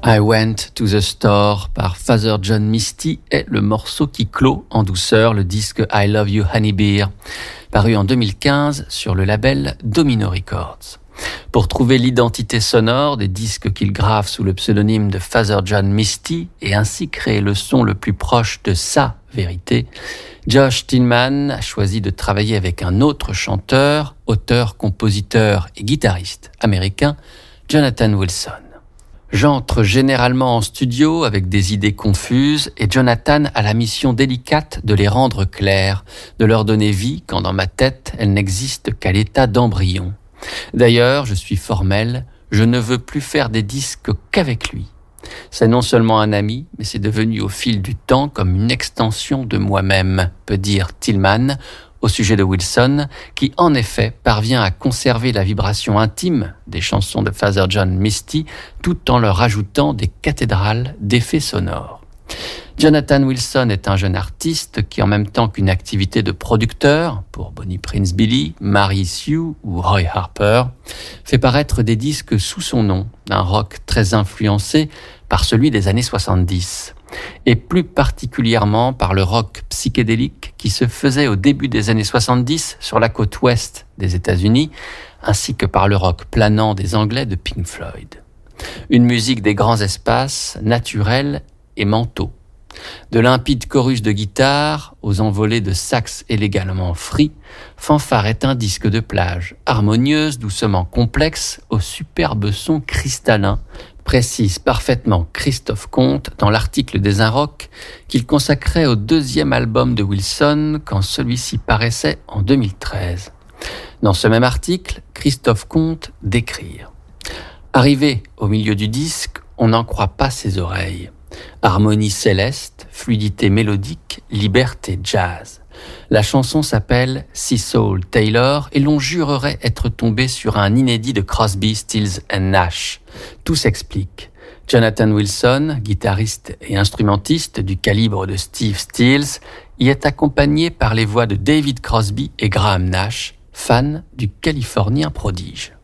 I Went to the Store par Father John Misty est le morceau qui clôt en douceur le disque I Love You Honey Beer, paru en 2015 sur le label Domino Records. Pour trouver l'identité sonore des disques qu'il grave sous le pseudonyme de Father John Misty et ainsi créer le son le plus proche de sa vérité, Josh Tillman a choisi de travailler avec un autre chanteur, auteur, compositeur et guitariste américain, Jonathan Wilson. J'entre généralement en studio avec des idées confuses et Jonathan a la mission délicate de les rendre claires, de leur donner vie quand dans ma tête elles n'existent qu'à l'état d'embryon. D'ailleurs, je suis formel, je ne veux plus faire des disques qu'avec lui. C'est non seulement un ami, mais c'est devenu au fil du temps comme une extension de moi-même, peut dire Tillman, au sujet de Wilson, qui en effet parvient à conserver la vibration intime des chansons de Father John Misty, tout en leur ajoutant des cathédrales d'effets sonores. Jonathan Wilson est un jeune artiste qui, en même temps qu'une activité de producteur, pour Bonnie Prince Billy, Mary Sue ou Roy Harper, fait paraître des disques sous son nom, d'un rock très influencé par celui des années 70, et plus particulièrement par le rock psychédélique qui se faisait au début des années 70 sur la côte ouest des États-Unis, ainsi que par le rock planant des Anglais de Pink Floyd. Une musique des grands espaces, naturelle et mentaux. De limpides chorus de guitare aux envolées de sax élégamment frits, Fanfare est un disque de plage, harmonieuse, doucement complexe, au superbe son cristallin, précise parfaitement Christophe Comte dans l'article des Inrocks qu'il consacrait au deuxième album de Wilson quand celui-ci paraissait en 2013. Dans ce même article, Christophe Comte décrit « Arrivé au milieu du disque, on n'en croit pas ses oreilles. Harmonie céleste, fluidité mélodique, liberté jazz. La chanson s'appelle Sea Soul Taylor et l'on jurerait être tombé sur un inédit de Crosby, Stills & Nash. Tout s'explique. Jonathan Wilson, guitariste et instrumentiste du calibre de Steve Stills, y est accompagné par les voix de David Crosby et Graham Nash, fans du Californien prodige.